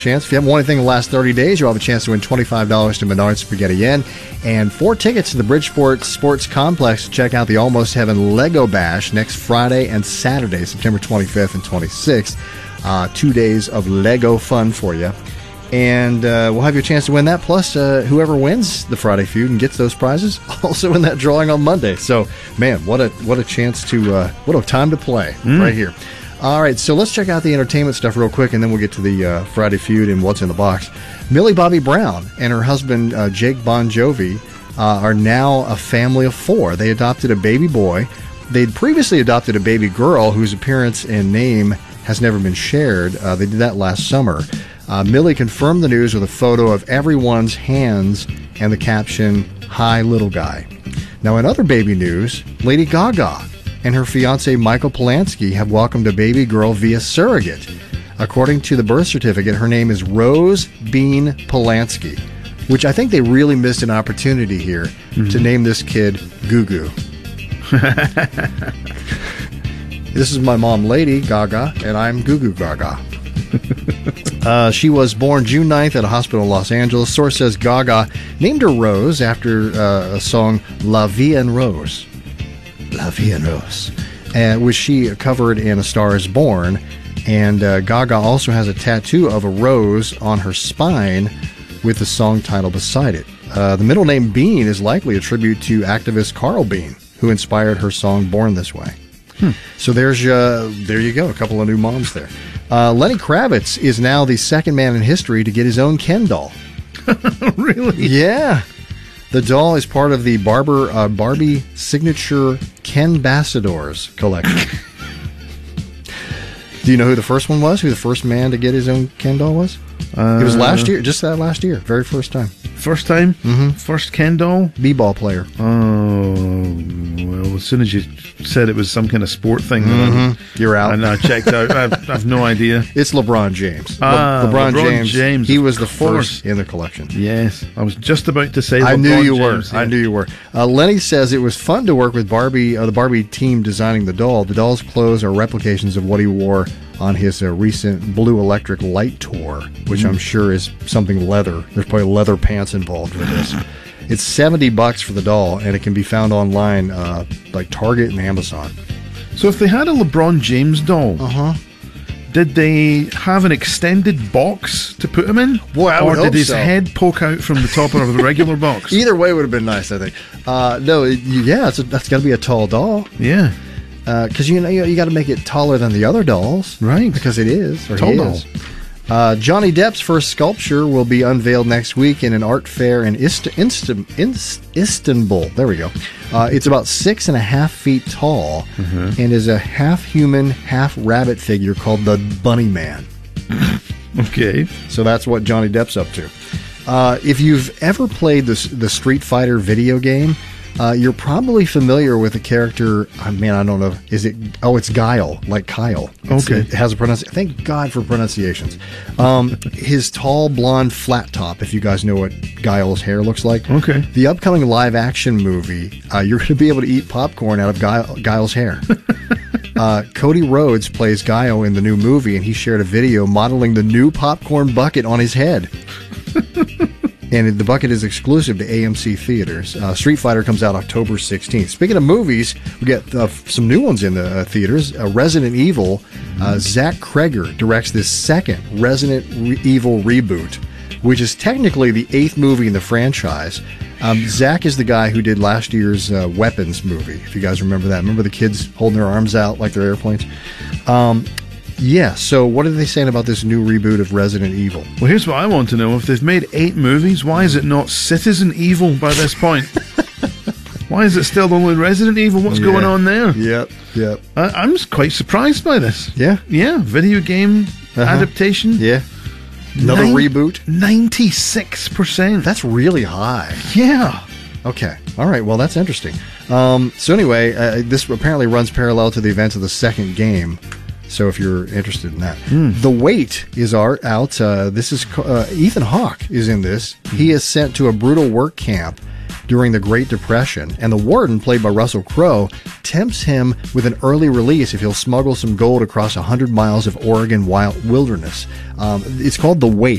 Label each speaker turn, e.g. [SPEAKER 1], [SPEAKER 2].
[SPEAKER 1] chance. If you haven't won anything in the last 30 days, you'll have a chance to win $25 to Menards Spaghetti Inn and 4 tickets to the Bridgeport Sports Complex to check out the Almost Heaven Lego Bash next Friday and Saturday, September 25th and 26th. 2 days of Lego fun for you. And we'll have your chance to win that. Plus, whoever wins the Friday Feud and gets those prizes also in that drawing on Monday. So, man, what a chance to, what a time to play right here. All right, so let's check out the entertainment stuff real quick, and then we'll get to the Friday Feud and what's in the box. Millie Bobby Brown and her husband, Jake Bon Jovi, are now a family of 4. They adopted a baby boy. They'd previously adopted a baby girl whose appearance and name has never been shared. They did that last summer. Millie confirmed the news with a photo of everyone's hands and the caption, "Hi, little guy." Now, in other baby news, Lady Gaga and her fiancé Michael Polanski have welcomed a baby girl via surrogate. According to the birth certificate, her name is Rose Bean Polanski, which I think they really missed an opportunity here to name this kid Gugu. This is my mom, Lady Gaga, and I'm Gugu Gaga. She was born June 9th at a hospital in Los Angeles. Source says Gaga named her Rose after a song La Vie en Rose. La Vie en Rose, which she covered in A Star Is Born. And Gaga also has a tattoo of a rose on her spine with the song title beside it. The middle name Bean is likely a tribute to activist Carl Bean, who inspired her song Born This Way. So there you go, a couple of new moms there. Lenny Kravitz is now the second man in history to get his own Ken doll.
[SPEAKER 2] Really?
[SPEAKER 1] Yeah. The doll is part of the Barbie Signature Ken Ambassadors collection. Do you know who the first one was? Who the first man to get his own Ken doll was? It was last year, just that last year, very first time.
[SPEAKER 2] First time? Mm-hmm. First Ken doll?
[SPEAKER 1] B-ball player.
[SPEAKER 2] Oh, well, as soon as you said it was some kind of sport thing,
[SPEAKER 1] you're out.
[SPEAKER 2] And I checked out. I've no idea.
[SPEAKER 1] It's LeBron James.
[SPEAKER 2] LeBron James.
[SPEAKER 1] He was the first in the collection.
[SPEAKER 2] Yes, I was just about to say.
[SPEAKER 1] I knew you were.
[SPEAKER 2] Yeah.
[SPEAKER 1] I knew you were. Lenny says it was fun to work with Barbie, the Barbie team designing the doll. The doll's clothes are replications of what he wore on his recent Blue Electric Light tour, which I'm sure is something leather. There's probably leather pants involved with this. It's $70 for the doll, and it can be found online like Target and Amazon.
[SPEAKER 2] So if they had a LeBron James doll, did they have an extended box to put him in?
[SPEAKER 1] Boy, I would
[SPEAKER 2] or did
[SPEAKER 1] hope
[SPEAKER 2] his
[SPEAKER 1] so.
[SPEAKER 2] Head poke out from the top of the regular box?
[SPEAKER 1] Either way would have been nice, I think. That's got to be a tall doll.
[SPEAKER 2] Yeah.
[SPEAKER 1] Because you got to make it taller than the other dolls,
[SPEAKER 2] right?
[SPEAKER 1] Because it is or
[SPEAKER 2] tall
[SPEAKER 1] he
[SPEAKER 2] doll.
[SPEAKER 1] Is. Johnny Depp's first sculpture will be unveiled next week in an art fair in Istanbul. There we go. It's about 6.5 feet tall and is a half human, half rabbit figure called the Bunny Man.
[SPEAKER 2] Okay,
[SPEAKER 1] so that's what Johnny Depp's up to. If you've ever played the Street Fighter video game, you're probably familiar with the character. I don't know. Is it? Oh, it's Guile, like Kyle.
[SPEAKER 2] Okay.
[SPEAKER 1] It has a pronunciation. Thank God for pronunciations. His tall blonde flat top. If you guys know what Guile's hair looks like.
[SPEAKER 2] Okay.
[SPEAKER 1] The upcoming live action movie, you're going to be able to eat popcorn out of Guile's hair. Cody Rhodes plays Guile in the new movie, and he shared a video modeling the new popcorn bucket on his head. And the bucket is exclusive to AMC theaters. Street Fighter comes out October 16th. Speaking of movies, we get some new ones in the theaters. Resident Evil. Zach Kreger directs this second Resident Evil reboot, which is technically the 8th movie in the franchise. Zach is the guy who did last year's Weapons movie, if you guys remember that. Remember the kids holding their arms out like they're airplanes? Yeah, so what are they saying about this new reboot of Resident Evil?
[SPEAKER 2] Well, here's what I want to know. If they've made 8 movies, why is it not Citizen Evil by this point? Why is it still only Resident Evil? What's going on there?
[SPEAKER 1] Yep.
[SPEAKER 2] I'm quite surprised by this.
[SPEAKER 1] Yeah?
[SPEAKER 2] Yeah, video game adaptation.
[SPEAKER 1] Yeah. Another reboot?
[SPEAKER 2] 96%.
[SPEAKER 1] That's really high.
[SPEAKER 2] Yeah.
[SPEAKER 1] Okay. All right. Well, that's interesting. So anyway, this apparently runs parallel to the events of the second game. So if you're interested in that. The Wait is out. This is Ethan Hawke is in this. He is sent to a brutal work camp during the Great Depression, and the warden, played by Russell Crowe, tempts him with an early release if he'll smuggle some gold across 100 miles of Oregon wild wilderness. It's called The Wait.